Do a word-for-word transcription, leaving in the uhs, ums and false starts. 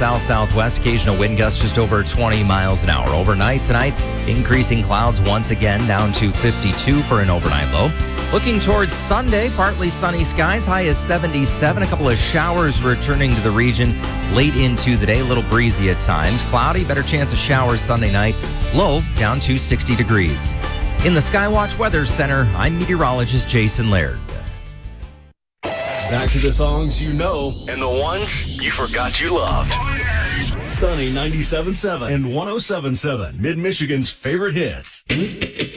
south-southwest. Occasional wind gusts just over twenty miles an hour. Overnight tonight, increasing clouds once again down to fifty-two for an overnight low. Looking towards Sunday, partly sunny skies, high as seventy-seven. A couple of showers returning to the region late into the day. A little breezy at times. Cloudy, better chance of showers Sunday night. Low down to sixty degrees. In the Skywatch Weather Center, I'm meteorologist Jason Laird. Back to the songs you know and the ones you forgot you loved. Sunny ninety-seven point seven and one oh seven point seven, Mid-Michigan's favorite hits.